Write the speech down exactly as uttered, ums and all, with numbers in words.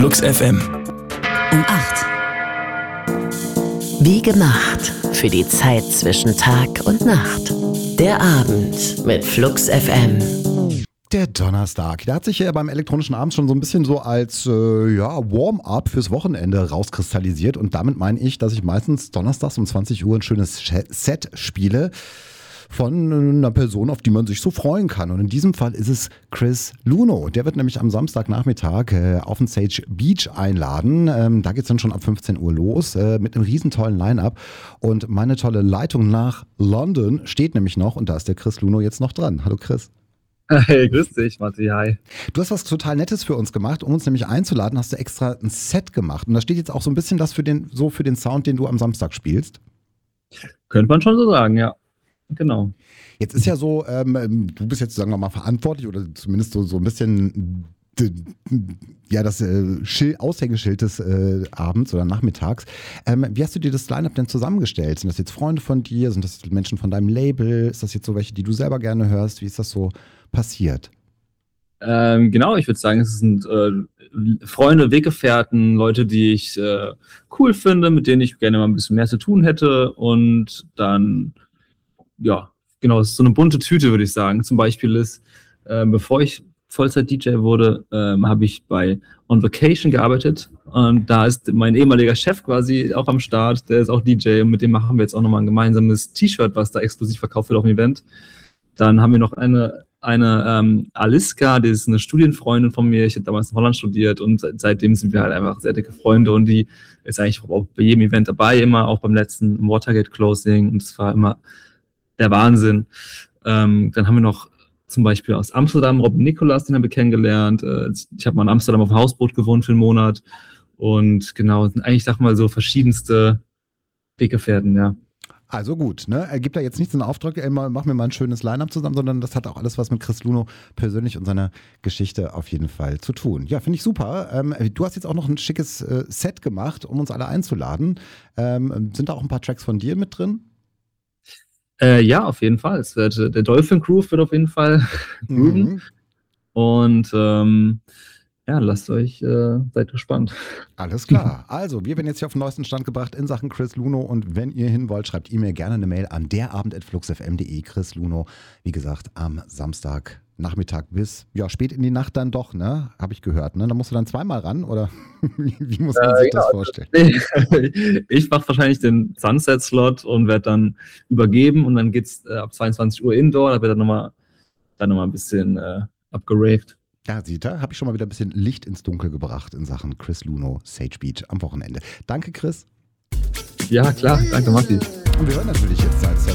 Flux F M. Um acht. Wie gemacht für die Zeit zwischen Tag und Nacht. Der Abend mit Flux F M. Der Donnerstag, der hat sich ja beim elektronischen Abend schon so ein bisschen so als äh, ja, Warm-up fürs Wochenende rauskristallisiert. Und damit meine ich, dass ich meistens donnerstags um zwanzig Uhr ein schönes Set spiele von einer Person, auf die man sich so freuen kann. Und in diesem Fall ist es Chris Luno. Der wird nämlich am Samstagnachmittag äh, auf den Sage Beach einladen. Ähm, da geht es dann schon ab fünfzehn Uhr los äh, mit einem riesen tollen Line-Up. Und meine tolle Leitung nach London steht nämlich noch und da ist der Chris Luno jetzt noch dran. Hallo Chris. Hey, grüß dich, Matti, hi. Du hast was total Nettes für uns gemacht, um uns nämlich einzuladen, hast du extra ein Set gemacht. Und da steht jetzt auch so ein bisschen das für den, so für den Sound, den du am Samstag spielst. Könnte man schon so sagen, ja. Genau. Jetzt ist ja so, ähm, du bist jetzt, sagen wir mal, verantwortlich oder zumindest so, so ein bisschen d- ja, das äh, Schild, Aushängeschild des äh, Abends oder Nachmittags. Ähm, wie hast du dir das Line-Up denn zusammengestellt? Sind das jetzt Freunde von dir? Sind das Menschen von deinem Label? Ist das jetzt so welche, die du selber gerne hörst? Wie ist das so passiert? Ähm, genau, ich würde sagen, es sind äh, Freunde, Weggefährten, Leute, die ich äh, cool finde, mit denen ich gerne mal ein bisschen mehr zu tun hätte. Und dann, ja, genau, es ist so eine bunte Tüte, würde ich sagen. Zum Beispiel ist, äh, bevor ich Vollzeit-D J wurde, ähm, habe ich bei On Vacation gearbeitet. Und da ist mein ehemaliger Chef quasi auch am Start. Der ist auch D J und mit dem machen wir jetzt auch nochmal ein gemeinsames T-Shirt, was da exklusiv verkauft wird auf dem Event. Dann haben wir noch eine, eine ähm, Aliska, die ist eine Studienfreundin von mir. Ich habe damals in Holland studiert und seit, seitdem sind wir halt einfach sehr dicke Freunde und die ist eigentlich auch bei jedem Event dabei, immer auch beim letzten Watergate Closing und es war immer der Wahnsinn. Ähm, dann haben wir noch zum Beispiel aus Amsterdam Robin Nicolas, den haben wir kennengelernt. Äh, ich habe mal in Amsterdam auf dem Hausboot gewohnt für einen Monat und genau, sind eigentlich, sag mal, so verschiedenste Weggefährten, ja. Also gut, ne? Er gibt da jetzt nicht so einen Auftrag, ey, mal, mach mir mal ein schönes Line-Up zusammen, sondern das hat auch alles was mit Chris Luno persönlich und seiner Geschichte auf jeden Fall zu tun. Ja, finde ich super. Ähm, du hast jetzt auch noch ein schickes äh, Set gemacht, um uns alle einzuladen. Ähm, sind da auch ein paar Tracks von dir mit drin? Äh, ja, auf jeden Fall. Es wird, der Dolphin Groove wird auf jeden Fall grooven. Mhm. Und ähm, ja, lasst euch, äh, seid gespannt. Alles klar. Also, wir werden jetzt hier auf den neuesten Stand gebracht in Sachen Chris Luno und wenn ihr hin wollt, schreibt ihr mir gerne eine Mail an derabend at fluxfm punkt de. Chris Luno, wie gesagt, am Samstag Nachmittag bis, ja, spät in die Nacht dann doch, ne? Habe ich gehört, ne? Da musst du dann zweimal ran oder wie, wie muss man Äh, sich das ja, vorstellen? ich mache wahrscheinlich den Sunset-Slot und werde dann übergeben und dann geht's äh, ab zweiundzwanzig Uhr Indoor, da wird dann nochmal dann noch mal ein bisschen äh, abgeraved. Ja, sieht er, habe ich schon mal wieder ein bisschen Licht ins Dunkel gebracht in Sachen Chris Luno, Sage Beach am Wochenende. Danke, Chris. Ja, klar, danke, Matti. Und wir hören natürlich jetzt seit